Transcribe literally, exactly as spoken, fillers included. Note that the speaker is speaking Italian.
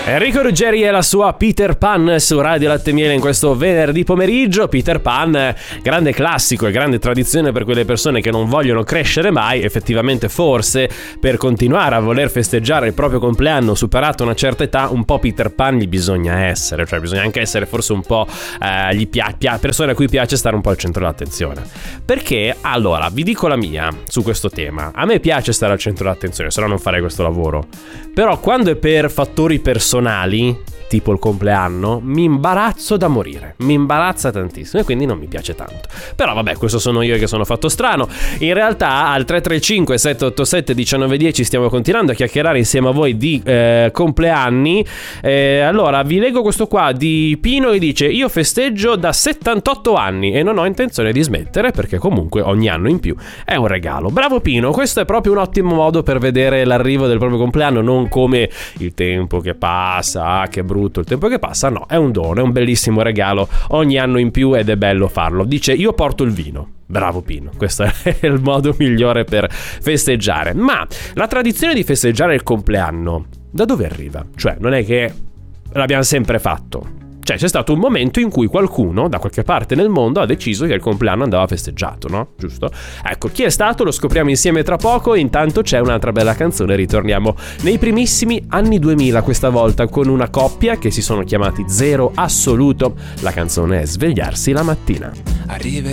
Enrico Ruggeri e la sua Peter Pan su Radio Latte e Miele in questo venerdì pomeriggio. Peter Pan, grande classico e grande tradizione per quelle persone che non vogliono crescere mai. Effettivamente forse per continuare a voler festeggiare il proprio compleanno superato una certa età, un po' Peter Pan gli bisogna essere, cioè bisogna anche essere forse un po' eh, gli pia- pia- persone a cui piace stare un po' al centro dell'attenzione. Perché allora vi dico la mia su questo tema: a me piace stare al centro dell'attenzione, se no non farei questo lavoro. Però quando è per fattori personali, tipo il compleanno, mi imbarazzo da morire, mi imbarazza tantissimo e quindi non mi piace tanto. Però vabbè, questo sono io che sono fatto strano. In realtà al tre tre cinque sette otto sette uno nove uno zero stiamo continuando a chiacchierare insieme a voi di eh, compleanni. eh, Allora vi leggo questo qua di Pino che dice: io festeggio da settantotto anni e non ho intenzione di smettere perché comunque ogni anno in più è un regalo. Bravo Pino, questo è proprio un ottimo modo per vedere l'arrivo del proprio compleanno, non come il tempo che passa, ah, che brutto il tempo che passa. No, è un dono, è un bellissimo regalo ogni anno in più ed è bello farlo. Dice: io porto il vino. Bravo Pino, questo è il modo migliore per festeggiare. Ma la tradizione di festeggiare il compleanno da dove arriva? Cioè non è che l'abbiamo sempre fatto. Cioè c'è stato un momento in cui qualcuno da qualche parte nel mondo ha deciso che il compleanno andava festeggiato, no? Giusto? Ecco, chi è stato lo scopriamo insieme tra poco. Intanto c'è un'altra bella canzone, ritorniamo nei primissimi anni duemila, questa volta con una coppia che si sono chiamati Zero Assoluto. La canzone è Svegliarsi la mattina. Arriverà